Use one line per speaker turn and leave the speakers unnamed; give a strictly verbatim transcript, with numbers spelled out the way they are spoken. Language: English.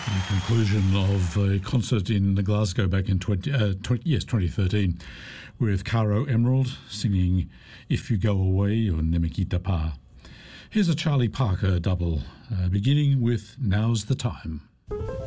The conclusion of a concert in Glasgow back in twenty, uh, twenty, yes, twenty thirteen, with Caro Emerald singing If You Go Away or Nemekita Pa. Here's a Charlie Parker double, uh, beginning with Now's the Time.